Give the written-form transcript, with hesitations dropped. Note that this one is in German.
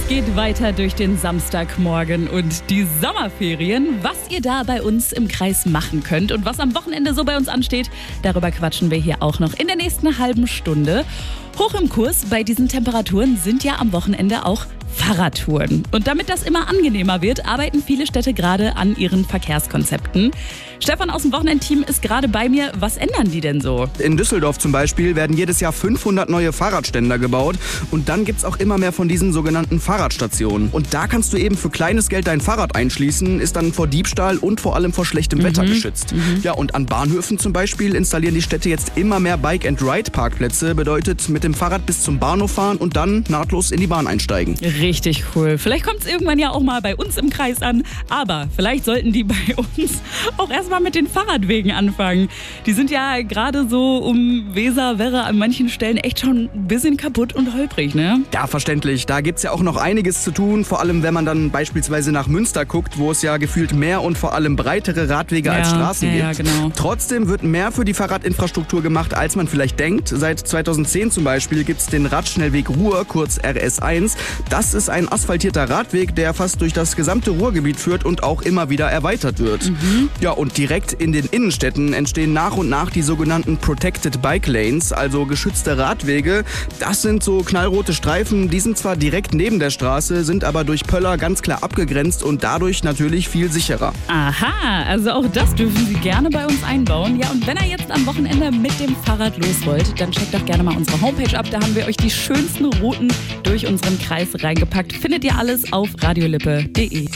geht weiter durch den Samstagmorgen und die Sommerferien. Was ihr da bei uns im Kreis machen könnt und was am Wochenende so bei uns ansteht, darüber quatschen wir hier auch noch in der nächsten halben Stunde. Hoch im Kurs bei diesen Temperaturen sind ja am Wochenende auch Fahrradtouren. Und damit das immer angenehmer wird, arbeiten viele Städte gerade an ihren Verkehrskonzepten. Stefan aus dem Wochenendteam ist gerade bei mir. Was ändern die denn so? In Düsseldorf zum Beispiel werden jedes Jahr 500 neue Fahrradständer gebaut. Und dann gibt's auch immer mehr von diesen sogenannten Fahrradstationen. Und da kannst du eben für kleines Geld dein Fahrrad einschließen, ist dann vor Diebstahl und vor allem vor schlechtem Wetter geschützt. Ja, und an Bahnhöfen zum Beispiel installieren die Städte jetzt immer mehr Bike-and-Ride-Parkplätze. Bedeutet, mit dem Fahrrad bis zum Bahnhof fahren und dann nahtlos in die Bahn einsteigen. Richtig cool. Vielleicht kommt es irgendwann ja auch mal bei uns im Kreis an. Aber vielleicht sollten die bei uns auch erstmal mit den Fahrradwegen anfangen. Die sind ja gerade so um Weser, Werra an manchen Stellen echt schon ein bisschen kaputt und holprig, ne? Ja, verständlich. Da gibt's ja auch noch einiges zu tun. Vor allem, wenn man dann beispielsweise nach Münster guckt, wo es ja gefühlt mehr und vor allem breitere Radwege als Straßen gibt. Ja, genau. Trotzdem wird mehr für die Fahrradinfrastruktur gemacht, als man vielleicht denkt. Seit 2010 zum Beispiel gibt's den Radschnellweg Ruhr, kurz RS1. Das ist ein asphaltierter Radweg, der fast durch das gesamte Ruhrgebiet führt und auch immer wieder erweitert wird. Ja, und direkt in den Innenstädten entstehen nach und nach die sogenannten Protected Bike Lanes, also geschützte Radwege. Das sind so knallrote Streifen, die sind zwar direkt neben der Straße, sind aber durch Pöller ganz klar abgegrenzt und dadurch natürlich viel sicherer. Aha, also auch das dürfen Sie gerne bei uns einbauen. Ja, und wenn ihr jetzt am Wochenende mit dem Fahrrad los wollt, dann checkt doch gerne mal unsere Homepage ab. Da haben wir euch die schönsten Routen durch unseren Kreis reingepackt. Findet ihr alles auf radiolippe.de.